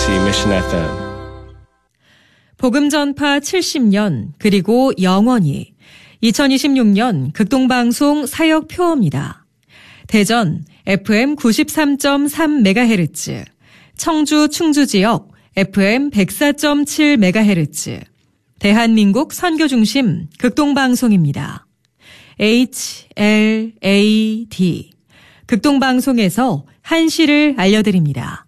KBC Mission FM. 복음전파 70년 그리고 영원히 2026년 극동방송 사역표어입니다. 대전 FM 93.3MHz, 청주 충주지역 FM 104.7MHz, 대한민국 선교중심 극동방송입니다. HLAD 극동방송에서 한시를 알려드립니다.